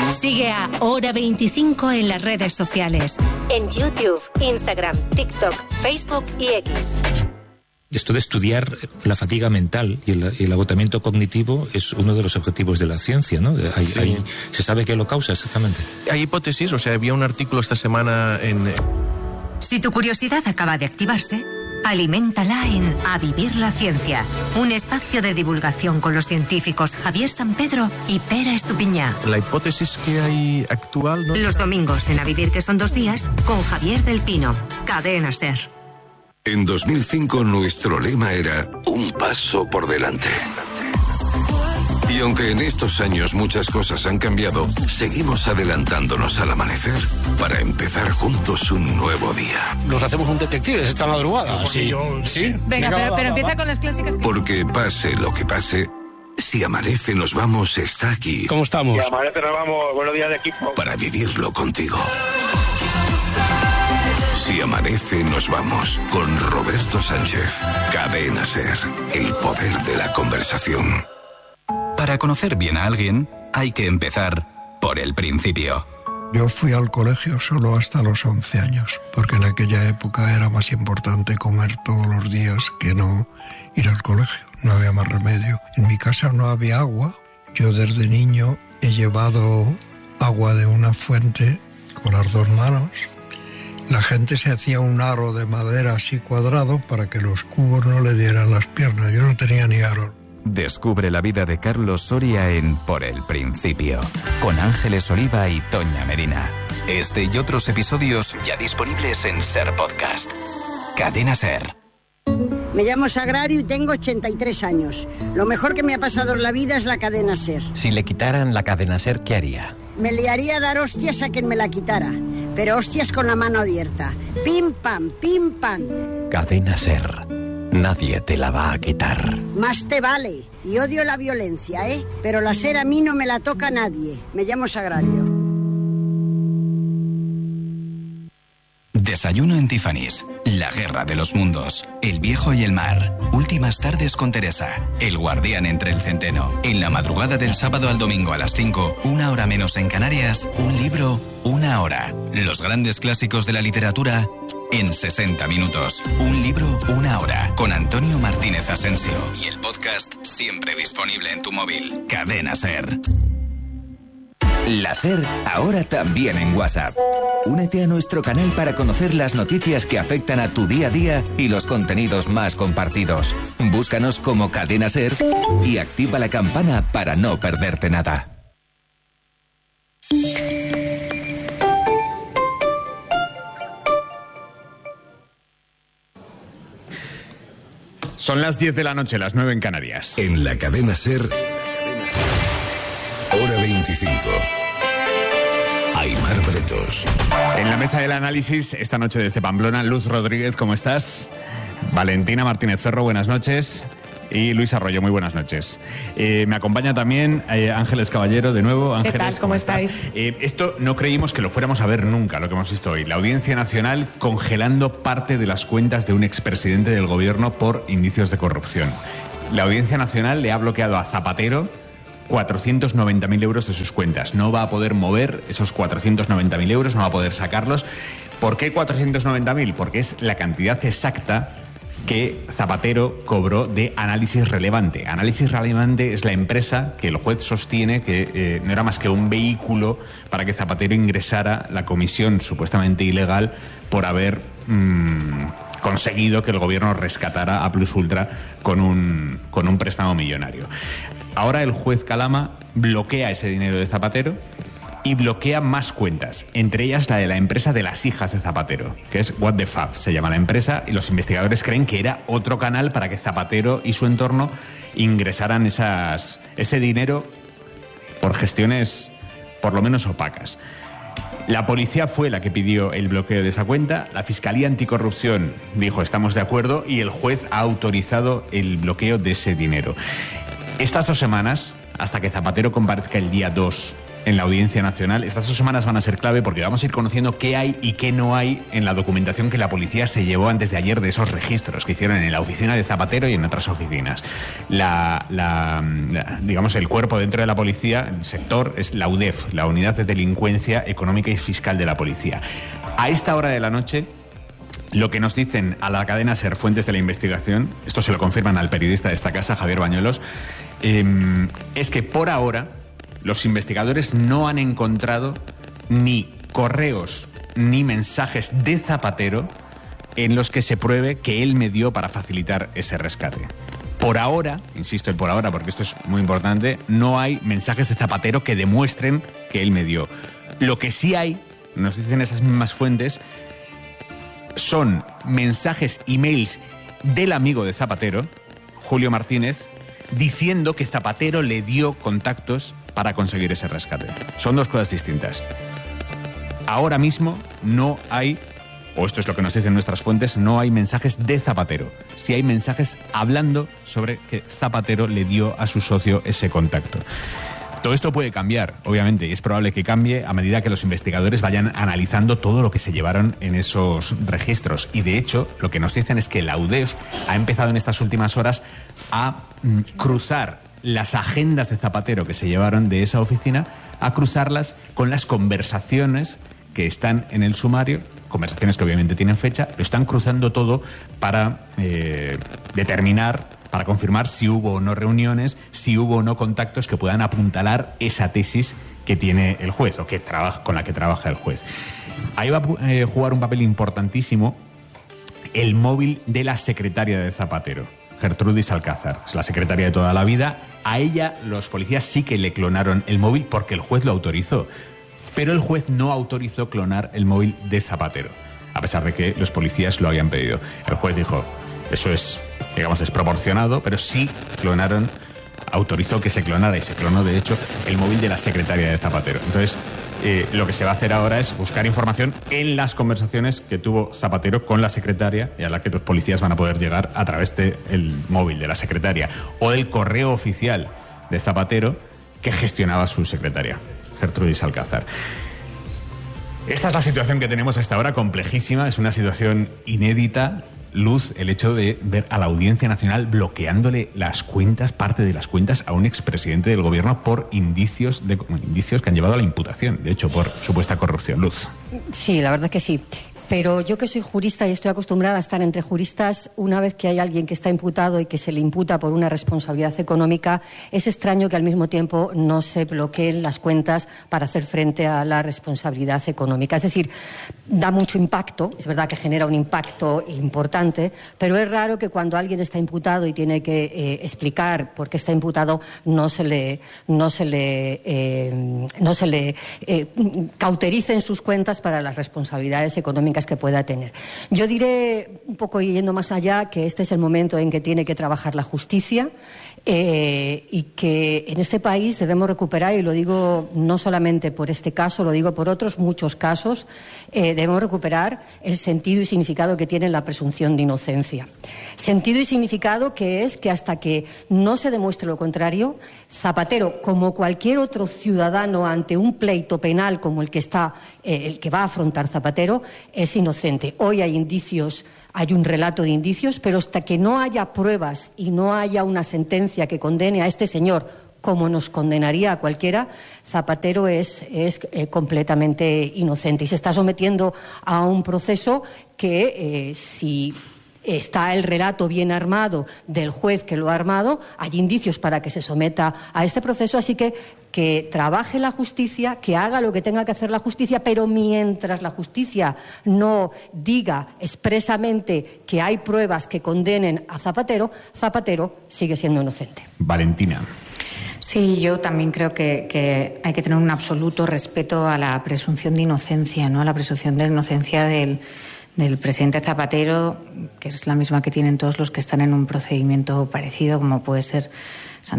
Sigue a Hora 25 en las redes sociales. En YouTube, Instagram, TikTok, Facebook y X. Esto de estudiar la fatiga mental y el agotamiento cognitivo es uno de los objetivos de la ciencia, ¿no? ¿Se sabe qué lo causa exactamente? Hay hipótesis, había un artículo esta semana en... Si tu curiosidad acaba de activarse, aliméntala en A Vivir la Ciencia, un espacio de divulgación con los científicos Javier Sampedro y Pera Estupiñá. La hipótesis que hay actual, ¿no? Los domingos en A Vivir, que son 2 días, con Javier del Pino, Cadena SER. En 2005 nuestro lema era un paso por delante. Y aunque en estos años muchas cosas han cambiado, seguimos adelantándonos al amanecer para empezar juntos un nuevo día. Nos hacemos un detective esta madrugada. Sí. ¿Sí? Venga, pero empieza con las clásicas. Porque pase lo que pase, Si Amanece Nos Vamos está aquí. ¿Cómo estamos? Si Amanece Nos Vamos, buenos días de equipo. Para vivirlo contigo. Si Amanece Nos Vamos, con Roberto Sánchez. Cadena SER, el poder de la conversación. Para conocer bien a alguien, hay que empezar por el principio. Yo fui al colegio solo hasta los 11 años, porque en aquella época era más importante comer todos los días que no ir al colegio. No había más remedio. En mi casa no había agua. Yo desde niño he llevado agua de una fuente con las 2 manos. La gente se hacía un aro de madera así cuadrado para que los cubos no le dieran las piernas. Yo no tenía ni aro. Descubre la vida de Carlos Soria en Por el Principio, con Ángeles Oliva y Toña Medina. Este y otros episodios ya disponibles en SER Podcast. Cadena SER. Me llamo Sagrario y tengo 83 años. Lo mejor que me ha pasado en la vida es la cadena SER. Si le quitaran la cadena SER, ¿qué haría? Me liaría a dar hostias a quien me la quitara, pero hostias con la mano abierta. Pim, pam, pim, pam. Cadena SER. Nadie te la va a quitar. Más te vale. Y odio la violencia, pero la SER a mí no me la toca nadie. Me llamo Sagrario. Desayuno en Tiffany's, La Guerra de los Mundos, El Viejo y el Mar, Últimas Tardes con Teresa, El Guardián entre el Centeno. En la madrugada del sábado al domingo a las 5, 1 hora menos en Canarias, un libro, 1 hora. Los grandes clásicos de la literatura en 60 minutos. Un libro, 1 hora. Con Antonio Martínez Asensio. Y el podcast siempre disponible en tu móvil. Cadena SER. La SER ahora también en WhatsApp. Únete a nuestro canal para conocer las noticias que afectan a tu día a día y los contenidos más compartidos. Búscanos como Cadena SER y activa la campana para no perderte nada. Son las 10 de la noche, las 9 en Canarias. En la Cadena SER, Hora 25. Aimar Bretos. En la mesa del análisis, esta noche desde Pamplona, Luz Rodríguez, ¿cómo estás? Valentina Martínez Ferro, buenas noches. Y Luis Arroyo, muy buenas noches. Me acompaña también Ángeles Caballero, de nuevo. Ángeles, ¿qué tal? ¿Cómo estáis? Esto no creímos que lo fuéramos a ver nunca, lo que hemos visto hoy. La Audiencia Nacional congelando parte de las cuentas de un expresidente del gobierno por indicios de corrupción. La Audiencia Nacional le ha bloqueado a Zapatero 490.000 euros de sus cuentas. No va a poder mover esos 490.000 euros, no va a poder sacarlos. ¿Por qué 490.000? Porque es la cantidad exacta que Zapatero cobró de Análisis Relevante. Análisis Relevante es la empresa que el juez sostiene que no era más que un vehículo para que Zapatero ingresara la comisión supuestamente ilegal por haber conseguido que el gobierno rescatara a Plus Ultra con un préstamo millonario. Ahora el juez Calama bloquea ese dinero de Zapatero y bloquea más cuentas, entre ellas la de la empresa de las hijas de Zapatero, que es What the Fab, se llama la empresa, y los investigadores creen que era otro canal para que Zapatero y su entorno ingresaran ese dinero por gestiones por lo menos opacas. La policía fue la que pidió el bloqueo de esa cuenta, la Fiscalía Anticorrupción dijo estamos de acuerdo y el juez ha autorizado el bloqueo de ese dinero. Estas 2 semanas, hasta que Zapatero comparezca el día 2 en la Audiencia Nacional. Estas 2 semanas van a ser clave porque vamos a ir conociendo qué hay y qué no hay en la documentación que la policía se llevó antes de ayer de esos registros que hicieron en la oficina de Zapatero y en otras oficinas. Digamos, el cuerpo dentro de la policía, el sector, es la UDEF, la Unidad de Delincuencia Económica y Fiscal de la Policía. A esta hora de la noche, lo que nos dicen a la cadena SER fuentes de la investigación, esto se lo confirman al periodista de esta casa, Javier Bañuelos, es que por ahora los investigadores no han encontrado ni correos ni mensajes de Zapatero en los que se pruebe que él medió para facilitar ese rescate. Por ahora, insisto en por ahora porque esto es muy importante, no hay mensajes de Zapatero que demuestren que él medió. Lo que sí hay, nos dicen esas mismas fuentes, son mensajes, emails del amigo de Zapatero, Julio Martínez, diciendo que Zapatero le dio contactos para conseguir ese rescate. Son 2 cosas distintas. Ahora mismo no hay, o esto es lo que nos dicen nuestras fuentes, no hay mensajes de Zapatero. Sí hay mensajes hablando sobre que Zapatero le dio a su socio ese contacto. Todo esto puede cambiar, obviamente, y es probable que cambie a medida que los investigadores vayan analizando todo lo que se llevaron en esos registros. Y de hecho, lo que nos dicen es que la UDEF ha empezado en estas últimas horas a cruzar las agendas de Zapatero que se llevaron de esa oficina, a cruzarlas con las conversaciones que están en el sumario, conversaciones que obviamente tienen fecha, lo están cruzando todo para determinar, para confirmar si hubo o no reuniones, si hubo o no contactos que puedan apuntalar esa tesis que tiene el juez o que con la que trabaja el juez. Ahí va a jugar un papel importantísimo el móvil de la secretaria de Zapatero, Gertrudis Alcázar, es la secretaria de toda la vida. A ella los policías sí que le clonaron el móvil porque el juez lo autorizó, pero el juez no autorizó clonar el móvil de Zapatero, a pesar de que los policías lo habían pedido. El juez dijo, eso es, digamos, desproporcionado, pero sí clonaron, autorizó que se clonara y se clonó, de hecho, el móvil de la secretaria de Zapatero. Entonces, lo que se va a hacer ahora es buscar información en las conversaciones que tuvo Zapatero con la secretaria y a la que los policías van a poder llegar a través del móvil de la secretaria o del correo oficial de Zapatero que gestionaba su secretaria, Gertrudis Alcázar. Esta es la situación que tenemos hasta ahora, complejísima, es una situación inédita. Luz, el hecho de ver a la Audiencia Nacional bloqueándole las cuentas, parte de las cuentas, a un expresidente del gobierno por indicios que han llevado a la imputación, de hecho, por supuesta corrupción. Luz. Sí, la verdad que sí. Pero yo que soy jurista y estoy acostumbrada a estar entre juristas, una vez que hay alguien que está imputado y que se le imputa por una responsabilidad económica, es extraño que al mismo tiempo no se bloqueen las cuentas para hacer frente a la responsabilidad económica. Es decir, da mucho impacto, es verdad que genera un impacto importante, pero es raro que cuando alguien está imputado y tiene que explicar por qué está imputado, no se le cautericen sus cuentas para las responsabilidades económicas que pueda tener. Yo diré, un poco yendo más allá, que este es el momento en que tiene que trabajar la justicia y que en este país debemos recuperar, y lo digo no solamente por este caso, lo digo por otros muchos casos, debemos recuperar el sentido y significado que tiene la presunción de inocencia. Sentido y significado que es que hasta que no se demuestre lo contrario, Zapatero, como cualquier otro ciudadano ante un pleito penal como el que va a afrontar Zapatero, es inocente. Hoy hay indicios, hay un relato de indicios, pero hasta que no haya pruebas y no haya una sentencia que condene a este señor, como nos condenaría a cualquiera, Zapatero es completamente inocente y se está sometiendo a un proceso que, si está el relato bien armado del juez que lo ha armado, hay indicios para que se someta a este proceso, así que trabaje la justicia, que haga lo que tenga que hacer la justicia, pero mientras la justicia no diga expresamente que hay pruebas que condenen a Zapatero, Zapatero sigue siendo inocente. Valentina. Sí, yo también creo que hay que tener un absoluto respeto a la presunción de inocencia, ¿no? A la presunción de inocencia del presidente Zapatero, que es la misma que tienen todos los que están en un procedimiento parecido, como puede ser